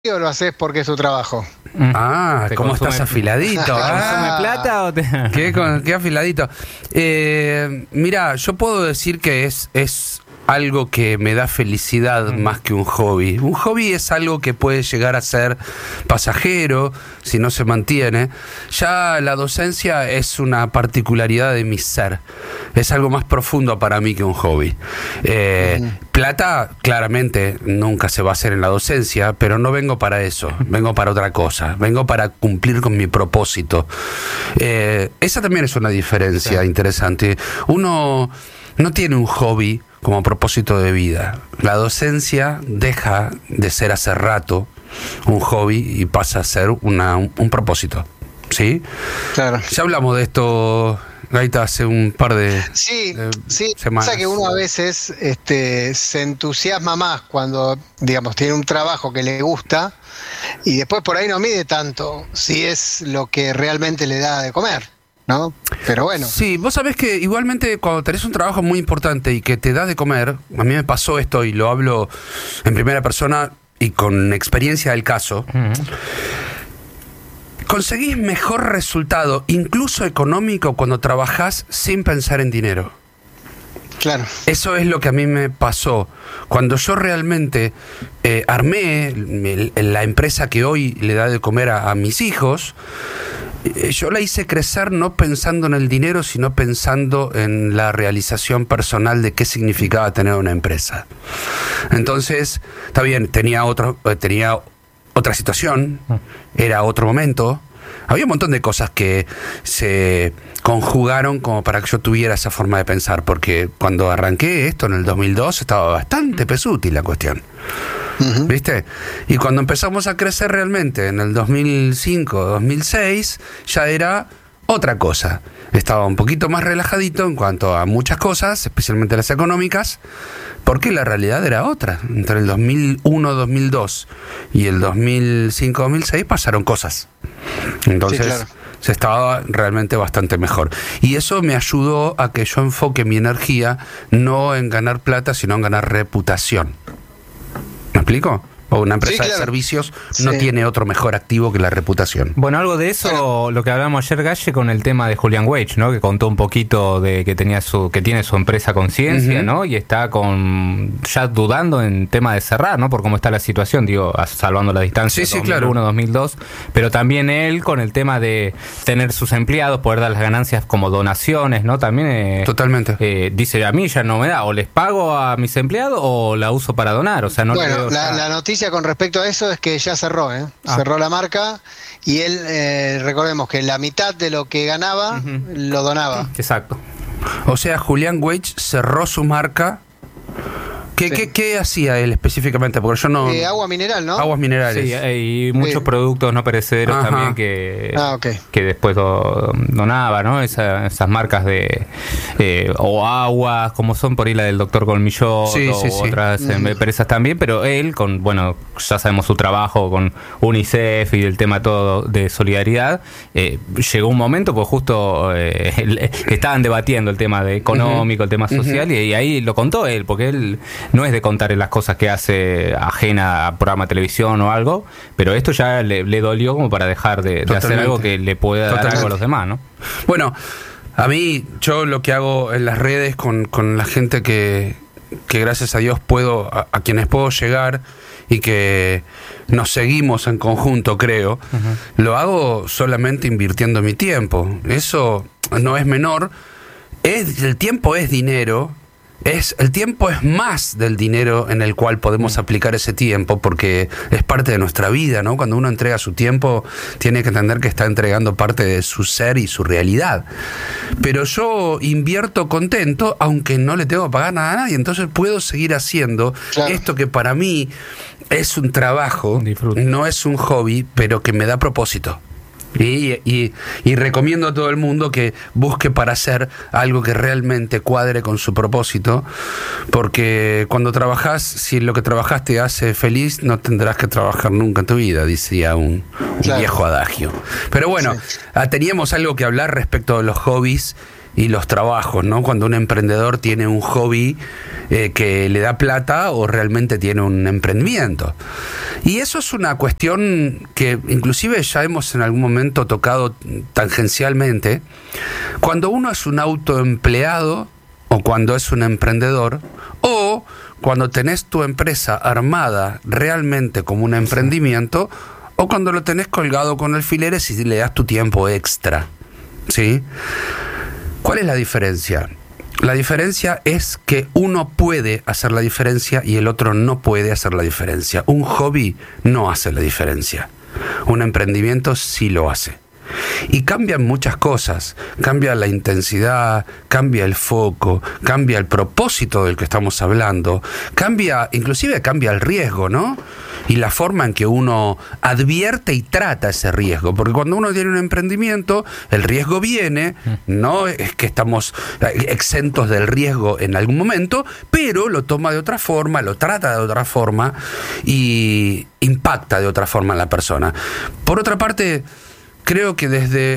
o lo haces porque es tu trabajo? ¿Cómo estás afiladito? ¿Te consume plata o te...? Qué afiladito. Mira, yo puedo decir que es algo que me da felicidad más que un hobby. Un hobby es algo que puede llegar a ser pasajero si no se mantiene. Ya la docencia es una particularidad de mi ser. Es algo más profundo para mí que un hobby. Plata, claramente, nunca se va a hacer en la docencia, pero no vengo para eso. Vengo para otra cosa. Vengo para cumplir con mi propósito. Esa también es una diferencia interesante. Uno no tiene un hobby como propósito de vida. La docencia deja de ser hace rato un hobby y pasa a ser un propósito. ¿Sí? Claro. Ya hablamos de esto, Gaita, hace un par de semanas. Pasa que uno a veces se entusiasma más cuando, digamos, tiene un trabajo que le gusta y después por ahí no mide tanto si es lo que realmente le da de comer, ¿no? Pero bueno. Sí, vos sabés que igualmente cuando tenés un trabajo muy importante y que te da de comer, a mí me pasó esto y lo hablo en primera persona y con experiencia del caso, conseguís mejor resultado, incluso económico, cuando trabajás sin pensar en dinero. Claro. Eso es lo que a mí me pasó. Cuando yo realmente armé la empresa que hoy le da de comer a mis hijos, yo la hice crecer no pensando en el dinero, sino pensando en la realización personal de qué significaba tener una empresa. Entonces, está bien, tenía otra situación, era otro momento. Había un montón de cosas que se conjugaron como para que yo tuviera esa forma de pensar, porque cuando arranqué esto en el 2002 estaba bastante pesútil la cuestión. ¿Viste? Y cuando empezamos a crecer realmente en el 2005, 2006, ya era otra cosa. Estaba un poquito más relajadito en cuanto a muchas cosas, especialmente las económicas, porque la realidad era otra. Entre el 2001, 2002 y el 2005, 2006 pasaron cosas. Entonces, sí, claro, se estaba realmente bastante mejor. Y eso me ayudó a que yo enfoque mi energía no en ganar plata, sino en ganar reputación. ¿Me explico? O una empresa de servicios no tiene otro mejor activo que la reputación. Bueno, algo de eso, lo que hablamos ayer, Galle, con el tema de Julian Wage, ¿no? Que contó un poquito de que tiene su empresa Conciencia, ¿no? Y está ya dudando en tema de cerrar, ¿no? Por cómo está la situación, digo, salvando la distancia, 2001, 2002. Pero también él con el tema de tener sus empleados, poder dar las ganancias como donaciones, ¿no? También totalmente. dice, a mí ya no me da, o les pago a mis empleados o la uso para donar, o sea, no. Bueno, la noticia con respecto a eso es que ya cerró, cerró la marca y él, recordemos que la mitad de lo que ganaba lo donaba. Exacto. O sea, Julian Wage cerró su marca. ¿Qué hacía él específicamente? Porque yo no... agua mineral, ¿no? Aguas minerales. Sí, y muchos productos no perecederos también que después donaba, ¿no? Esas marcas de... o aguas, como son por ahí la del Doctor Colmillot, otras empresas también, pero él, ya sabemos su trabajo con UNICEF y el tema todo de solidaridad, llegó un momento, pues justo estaban debatiendo el tema de económico, el tema social, y ahí lo contó él, porque él no es de contar las cosas que hace ajena a programa de televisión o algo, pero esto ya le dolió como para dejar de hacer algo que le pueda dar algo a los demás, ¿no? Bueno, a mí, yo lo que hago en las redes con la gente que gracias a Dios a quienes puedo llegar y que nos seguimos en conjunto, creo, lo hago solamente invirtiendo mi tiempo. Eso no es menor. El tiempo es dinero. El tiempo es más del dinero en el cual podemos aplicar ese tiempo, porque es parte de nuestra vida, ¿no? Cuando uno entrega su tiempo, tiene que entender que está entregando parte de su ser y su realidad. Pero yo invierto contento, aunque no le tengo que pagar nada a nadie, entonces puedo seguir haciendo esto que para mí es un trabajo, no es un hobby, pero que me da propósito. Y recomiendo a todo el mundo que busque para hacer algo que realmente cuadre con su propósito, porque cuando trabajás, si lo que trabajás te hace feliz, no tendrás que trabajar nunca en tu vida, decía un viejo adagio. Pero bueno, teníamos algo que hablar respecto a los hobbies y los trabajos, ¿no? Cuando un emprendedor tiene un hobby que le da plata o realmente tiene un emprendimiento. Y eso es una cuestión que inclusive ya hemos en algún momento tocado tangencialmente. Cuando uno es un autoempleado o cuando es un emprendedor o cuando tenés tu empresa armada realmente como un emprendimiento o cuando lo tenés colgado con alfileres y le das tu tiempo extra, ¿sí? ¿Cuál es la diferencia? La diferencia es que uno puede hacer la diferencia y el otro no puede hacer la diferencia. Un hobby no hace la diferencia. Un emprendimiento sí lo hace. Y cambian muchas cosas. Cambia la intensidad, cambia el foco, cambia el propósito del que estamos hablando, inclusive cambia el riesgo, ¿no? Y la forma en que uno advierte y trata ese riesgo. Porque cuando uno tiene un emprendimiento, el riesgo viene, no es que estamos exentos del riesgo en algún momento, pero lo toma de otra forma, lo trata de otra forma y impacta de otra forma en la persona. Por otra parte, creo que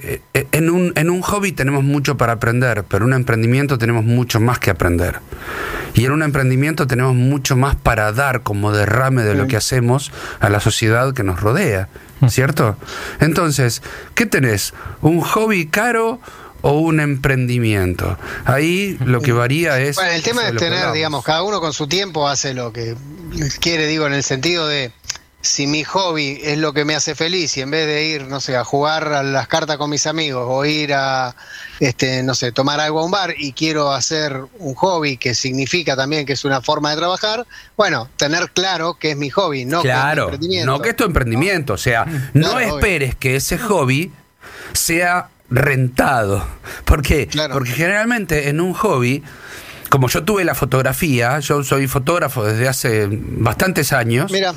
en un hobby tenemos mucho para aprender, pero en un emprendimiento tenemos mucho más que aprender. Y en un emprendimiento tenemos mucho más para dar como derrame de lo que hacemos a la sociedad que nos rodea, ¿cierto? Entonces, ¿qué tenés? ¿Un hobby caro o un emprendimiento? Ahí lo que varía es... Bueno, el tema es tener, digamos, cada uno con su tiempo hace lo que quiere, digo, en el sentido de... Si mi hobby es lo que me hace feliz y en vez de ir, no sé, a jugar a las cartas con mis amigos o ir a, no sé, tomar algo a un bar y quiero hacer un hobby que significa también que es una forma de trabajar, bueno, tener claro que es mi hobby, no que es mi emprendimiento. No que es tu emprendimiento, o sea, no esperes que ese hobby sea rentado. ¿Por qué? Porque generalmente en un hobby, como yo tuve la fotografía, yo soy fotógrafo desde hace bastantes años. Mira.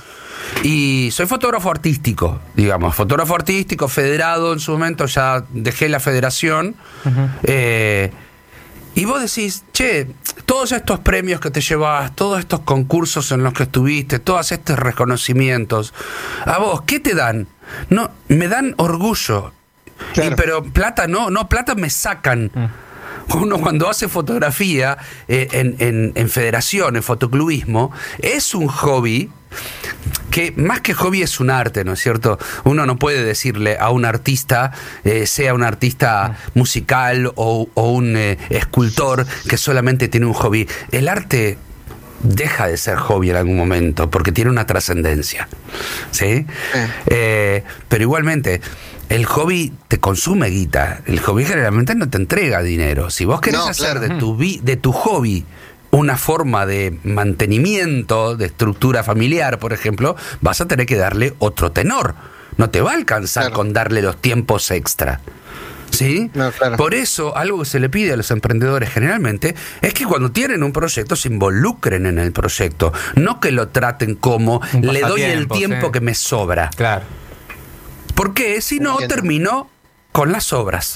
Y soy fotógrafo artístico, digamos, fotógrafo artístico, federado en su momento, ya dejé la federación. Y vos decís, che, todos estos premios que te llevas, todos estos concursos en los que estuviste, todos estos reconocimientos, ¿a vos qué te dan? No, me dan orgullo. Claro. Pero plata no, plata me sacan. Uno cuando hace fotografía en federación, en fotoclubismo, es un hobby que más que hobby es un arte, ¿no es cierto? Uno no puede decirle a un artista, sea un artista musical o un escultor que solamente tiene un hobby. El arte deja de ser hobby en algún momento porque tiene una trascendencia, ¿sí? Pero igualmente el hobby te consume guita. El hobby generalmente no te entrega dinero. Si vos querés hacer de tu hobby una forma de mantenimiento, de estructura familiar, por ejemplo, vas a tener que darle otro tenor. No te va a alcanzar con darle los tiempos extra. ¿Sí? No, claro. Por eso, algo que se le pide a los emprendedores generalmente es que cuando tienen un proyecto se involucren en el proyecto. No que lo traten como le doy el tiempo que me sobra. Claro. Porque si no, termino con las obras.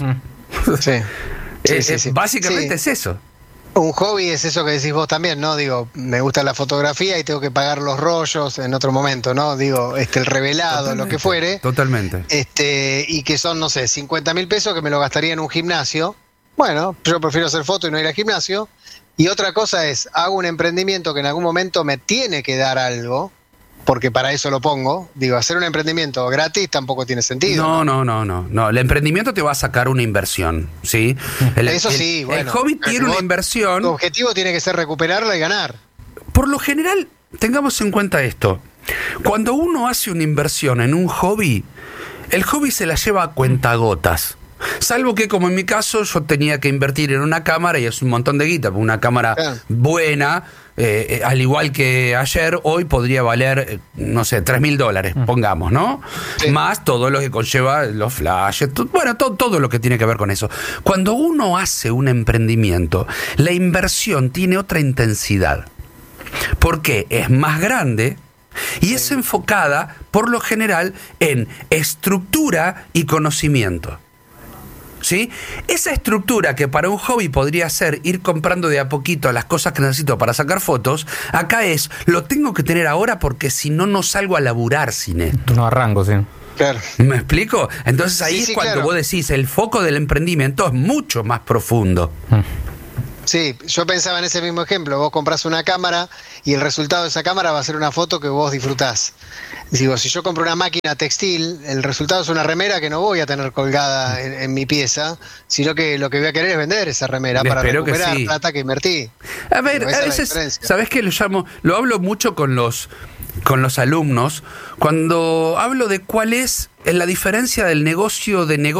Sí. Básicamente es eso. Un hobby es eso que decís vos también, ¿no? Digo, me gusta la fotografía y tengo que pagar los rollos en otro momento, ¿no? Digo, el revelado, lo que fuere. Totalmente. Y que son, no sé, 50.000 pesos que me lo gastaría en un gimnasio. Bueno, yo prefiero hacer foto y no ir al gimnasio. Y otra cosa es, hago un emprendimiento que en algún momento me tiene que dar algo, porque para eso lo pongo. Digo, hacer un emprendimiento gratis tampoco tiene sentido. No. El emprendimiento te va a sacar una inversión, ¿sí? Eso sí, bueno. El hobby tiene una inversión. Tu objetivo tiene que ser recuperarla y ganar. Por lo general, tengamos en cuenta esto. Cuando uno hace una inversión en un hobby, el hobby se la lleva a cuentagotas. Salvo que, como en mi caso, yo tenía que invertir en una cámara y es un montón de guita. Una cámara buena, al igual que ayer, hoy podría valer, no sé, $3.000, pongamos, ¿no? Sí. Más todo lo que conlleva los flashes, todo lo que tiene que ver con eso. Cuando uno hace un emprendimiento, la inversión tiene otra intensidad. Porque es más grande y es enfocada, por lo general, en estructura y conocimiento. ¿Sí? Esa estructura que para un hobby podría ser ir comprando de a poquito las cosas que necesito para sacar fotos, acá es, lo tengo que tener ahora porque si no, no salgo a laburar sin esto. No arranco, sí. Claro. ¿Me explico? Entonces ahí es cuando claro. vos decís, el foco del emprendimiento es mucho más profundo. Sí, yo pensaba en ese mismo ejemplo. Vos comprás una cámara y el resultado de esa cámara va a ser una foto que vos disfrutás. Digo, si yo compro una máquina textil, el resultado es una remera que no voy a tener colgada en mi pieza, sino que lo que voy a querer es vender esa remera para recuperar plata que invertí. A ver, a veces, ¿sabés qué lo llamo? Lo hablo mucho con los alumnos cuando hablo de cuál es la diferencia del negocio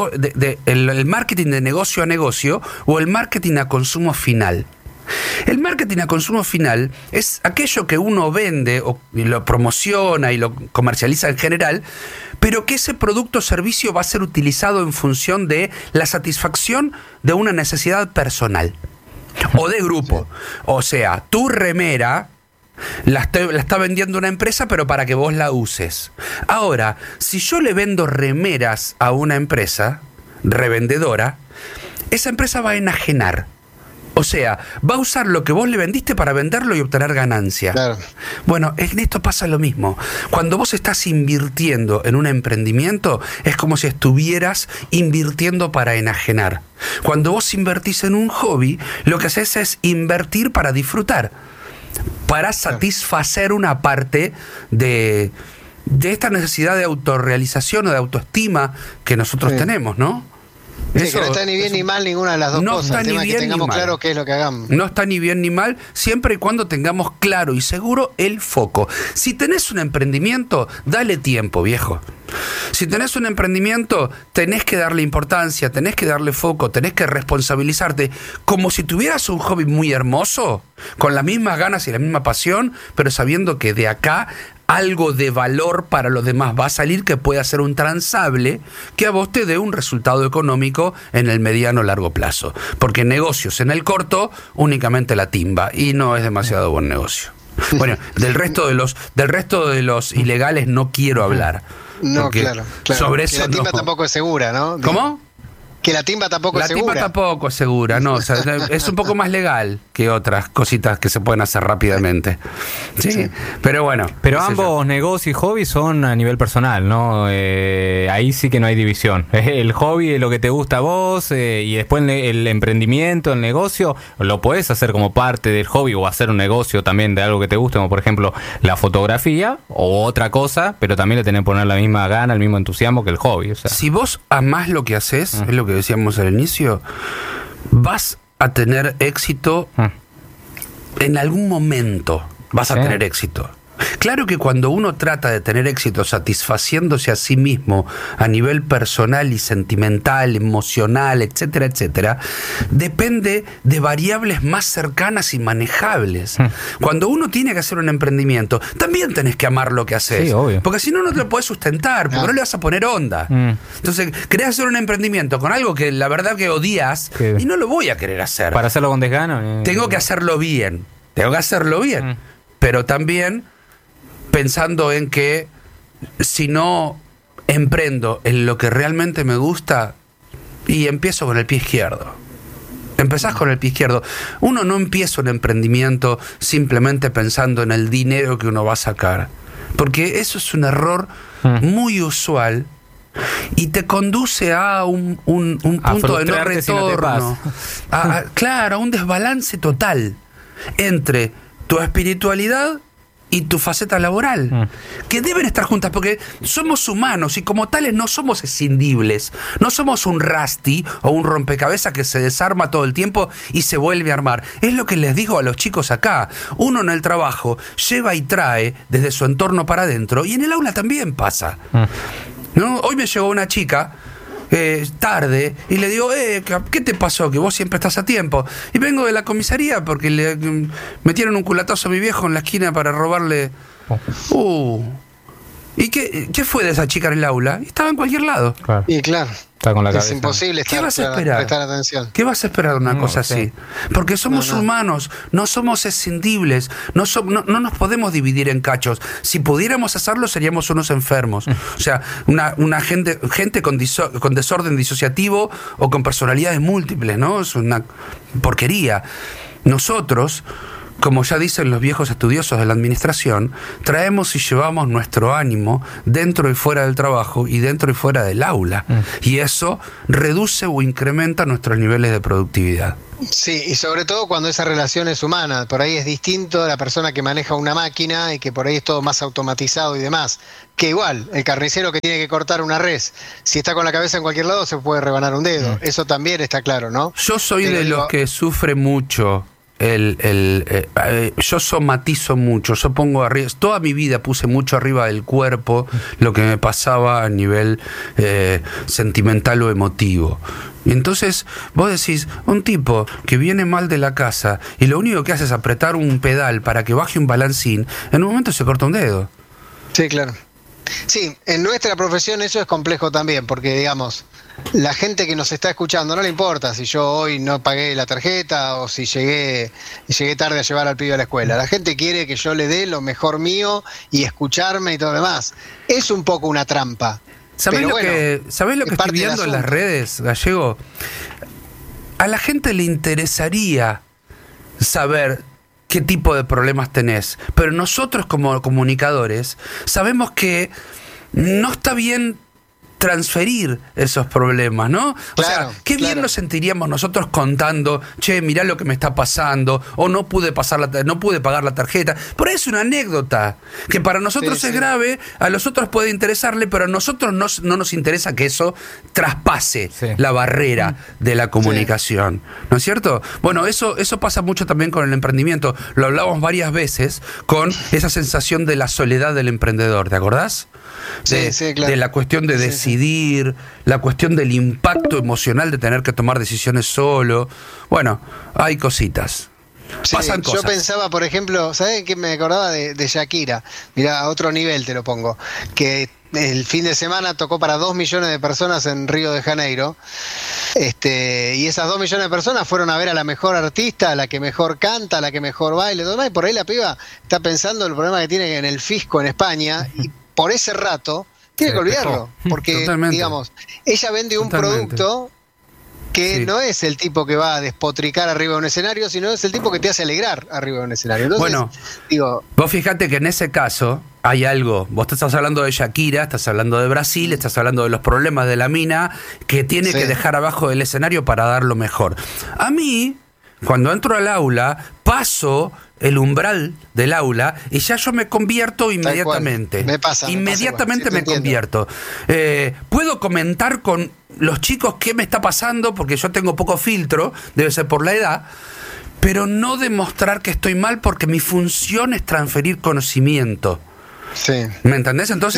el marketing de negocio a negocio o el marketing a consumo final. El marketing a consumo final es aquello que uno vende o lo promociona y lo comercializa en general, pero que ese producto o servicio va a ser utilizado en función de la satisfacción de una necesidad personal o de grupo. O sea, tu remera la está vendiendo una empresa, pero para que vos la uses. Ahora, si yo le vendo remeras a una empresa revendedora, esa empresa va a enajenar. O sea, va a usar lo que vos le vendiste para venderlo y obtener ganancia. Claro. Bueno, en esto pasa lo mismo. Cuando vos estás invirtiendo en un emprendimiento, es como si estuvieras invirtiendo para enajenar. Cuando vos invertís en un hobby, lo que haces es invertir para disfrutar, para satisfacer una parte de esta necesidad de autorrealización o de autoestima que nosotros tenemos, ¿no? Sí, que no está ni bien ni mal ninguna de las dos cosas. El tema es que tengamos claro qué es lo que hagamos. No está ni bien ni mal, siempre y cuando tengamos claro y seguro el foco. Si tenés un emprendimiento, dale tiempo, viejo. Si tenés un emprendimiento, tenés que darle importancia, tenés que darle foco, tenés que responsabilizarte, como si tuvieras un hobby muy hermoso, con las mismas ganas y la misma pasión, pero sabiendo que de acá algo de valor para los demás va a salir, que pueda ser un transable que a vos te dé un resultado económico en el mediano o largo plazo. Porque negocios en el corto, únicamente la timba, y no es demasiado buen negocio. Bueno, del resto de los ilegales no quiero hablar. No, claro. Sobre eso la timba tampoco es segura, ¿no? ¿Cómo? Que la timba tampoco es segura. La timba tampoco es segura, no. O sea, es un poco más legal que otras cositas que se pueden hacer rápidamente. Sí. Pero bueno. Pero ambos negocios y hobbies son a nivel personal, ¿no? Ahí sí que no hay división. El hobby es lo que te gusta a vos, y después el emprendimiento, el negocio, lo podés hacer como parte del hobby o hacer un negocio también de algo que te guste, como por ejemplo la fotografía o otra cosa, pero también le tenés que poner la misma gana, el mismo entusiasmo que el hobby. O sea. Si vos amás lo que haces, es lo que decíamos al inicio, vas a tener éxito en algún momento. Vas a tener éxito. Claro que cuando uno trata de tener éxito satisfaciéndose a sí mismo a nivel personal y sentimental, emocional, etcétera, etcétera, depende de variables más cercanas y manejables. Cuando uno tiene que hacer un emprendimiento, también tenés que amar lo que haces. Sí, obvio. Porque si no, no te lo podés sustentar, porque no le vas a poner onda. Entonces, querés hacer un emprendimiento con algo que la verdad que odias y no lo voy a querer hacer. Para hacerlo con desgano. Tengo que hacerlo bien. Pero también pensando en que si no emprendo en lo que realmente me gusta, y empiezo con el pie izquierdo. Empezás con el pie izquierdo. Uno no empieza un emprendimiento simplemente pensando en el dinero que uno va a sacar, porque eso es un error muy usual y te conduce a un punto de no retorno. Claro, a un desbalance total entre tu espiritualidad y tu faceta laboral, que deben estar juntas, porque somos humanos y como tales no somos escindibles. No somos un Rusty o un rompecabezas que se desarma todo el tiempo y se vuelve a armar. Es lo que les digo a los chicos acá. Uno en el trabajo lleva y trae desde su entorno para adentro, y en el aula también pasa. ¿No? Hoy me llegó una chica tarde y le digo, ¿qué te pasó? Que vos siempre estás a tiempo. Y vengo de la comisaría porque le metieron un culatazo a mi viejo en la esquina para robarle. ¿Y qué fue de esa chica en el aula? Estaba en cualquier lado. Claro. Y claro, está con la cabeza. Es imposible prestar atención. ¿Qué vas a esperar de una cosa así? Porque somos humanos, no somos escindibles, no nos podemos dividir en cachos. Si pudiéramos hacerlo, seríamos unos enfermos. O sea, una gente con desorden disociativo o con personalidades múltiples, ¿no? Es una porquería. Nosotros, como ya dicen los viejos estudiosos de la administración, traemos y llevamos nuestro ánimo dentro y fuera del trabajo y dentro y fuera del aula. Y eso reduce o incrementa nuestros niveles de productividad. Sí, y sobre todo cuando esa relación es humana. Por ahí es distinto a la persona que maneja una máquina y que por ahí es todo más automatizado y demás. Que igual, el carnicero que tiene que cortar una res, si está con la cabeza en cualquier lado se puede rebanar un dedo. Eso también está claro, ¿no? Yo soy de los que sufre mucho. Yo somatizo mucho, yo pongo arriba, toda mi vida puse mucho arriba del cuerpo lo que me pasaba a nivel sentimental o emotivo. Y entonces vos decís, un tipo que viene mal de la casa y lo único que hace es apretar un pedal para que baje un balancín, en un momento se corta un dedo. Sí, claro. Sí, en nuestra profesión eso es complejo también, porque digamos, la gente que nos está escuchando no le importa si yo hoy no pagué la tarjeta o si llegué tarde a llevar al pibe a la escuela. La gente quiere que yo le dé lo mejor mío y escucharme y todo lo demás. Es un poco una trampa. ¿Sabés lo que estoy viendo en las redes, Gallego? A la gente le interesaría saber qué tipo de problemas tenés, pero nosotros como comunicadores sabemos que no está bien transferir esos problemas, ¿no? Claro, o sea, qué bien nos sentiríamos nosotros contando, che, mirá lo que me está pasando, o no pude pagar la tarjeta. Por ahí es una anécdota que para nosotros es grave, a los otros puede interesarle, pero a nosotros no nos interesa que eso traspase la barrera de la comunicación, ¿no es cierto? Bueno, eso pasa mucho también con el emprendimiento. Lo hablamos varias veces con esa sensación de la soledad del emprendedor, ¿te acordás? De la cuestión de decidir, la cuestión del impacto emocional de tener que tomar decisiones solo. Bueno, hay cositas. Pasan cosas. Yo pensaba, por ejemplo, ¿sabés qué me acordaba de Shakira? Mirá, a otro nivel te lo pongo. Que el fin de semana tocó para 2 millones de personas en Río de Janeiro. Y esas 2 millones de personas fueron a ver a la mejor artista, a la que mejor canta, a la que mejor baila, todo demás, y por ahí la piba está pensando el problema que tiene en el fisco en España, y por ese rato tiene que olvidarlo, porque digamos, ella vende un producto que no es el tipo que va a despotricar arriba de un escenario, sino es el tipo que te hace alegrar arriba de un escenario. Entonces, bueno, vos fíjate que en ese caso hay algo, vos te estás hablando de Shakira, estás hablando de Brasil, estás hablando de los problemas de la mina que tiene que dejar abajo del escenario para dar lo mejor. A mí, cuando entro al aula, paso el umbral del aula y ya yo me convierto inmediatamente. Me pasa me convierto. Puedo comentar con los chicos qué me está pasando porque yo tengo poco filtro, debe ser por la edad, pero no demostrar que estoy mal porque mi función es transferir conocimiento. Sí. ¿Me entendés? Entonces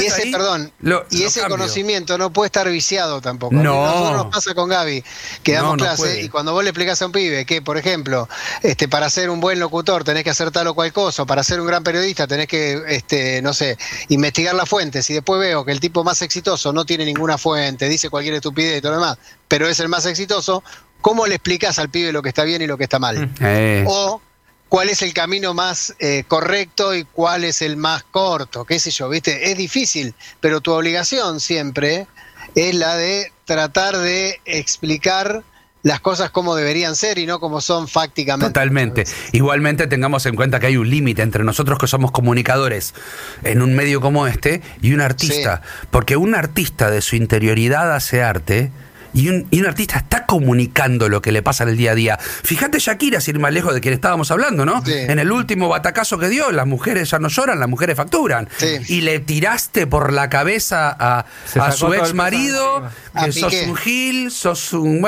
ese conocimiento no puede estar viciado tampoco. Nosotros nos pasa con Gaby, que damos clase y cuando vos le explicás a un pibe que, por ejemplo, para ser un buen locutor tenés que hacer tal o cual cosa, para ser un gran periodista tenés que, no sé, investigar las fuentes, y después veo que el tipo más exitoso no tiene ninguna fuente, dice cualquier estupidez y todo lo demás, pero es el más exitoso, ¿cómo le explicás al pibe lo que está bien y lo que está mal? O cuál es el camino más correcto y cuál es el más corto, qué sé yo, ¿viste? Es difícil, pero tu obligación siempre es la de tratar de explicar las cosas como deberían ser y no como son fácticamente. Totalmente. Igualmente tengamos en cuenta que hay un límite entre nosotros que somos comunicadores en un medio como este y un artista, porque un artista de su interioridad hace arte. Y un artista está comunicando lo que le pasa en el día a día. Fíjate Shakira, sin ir más lejos de quien estábamos hablando, ¿no? Sí. En el último batacazo que dio, las mujeres ya no lloran, las mujeres facturan. Sí. Y le tiraste por la cabeza a su ex marido, que sos un gil, sos un...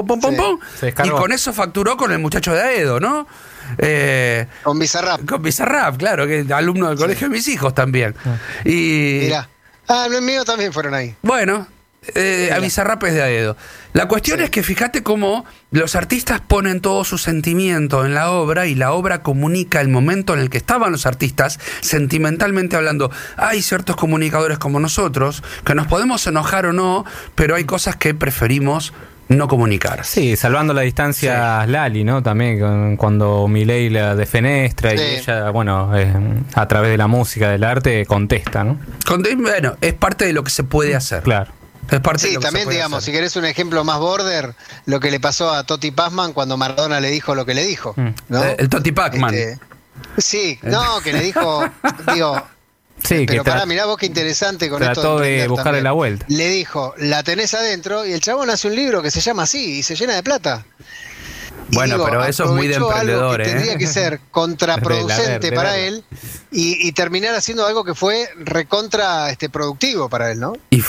Y con eso facturó con el muchacho de Aedo, ¿no? Con Bizarrap. Con Bizarrap, claro, que es alumno del colegio de mis hijos también. Y mirá. Los míos también fueron ahí. Bueno... a Bizarrap es de Aedo. La cuestión es que fíjate cómo los artistas ponen todo su sentimiento en la obra y la obra comunica el momento en el que estaban los artistas sentimentalmente hablando. Hay ciertos comunicadores como nosotros que nos podemos enojar o no, pero hay cosas que preferimos no comunicar. Sí, salvando la distancia Lali, ¿no? También cuando Milei la defenestra y ella, bueno, a través de la música, del arte, contesta, ¿no? Bueno, es parte de lo que se puede hacer. Claro. También, digamos, si querés un ejemplo más border, lo que le pasó a Totti Pazman cuando Maradona le dijo lo que le dijo, ¿no? El Totti Pacman. Sí, no, que le dijo, digo... Sí, pero mirá vos qué interesante con esto. Trató de buscarle la vuelta. Le dijo, la tenés adentro, y el chabón hace un libro que se llama así, y se llena de plata. Bueno, pero eso es muy de emprendedor, que tendría que ser contraproducente para él y terminar haciendo algo que fue recontra productivo para él, ¿no? Y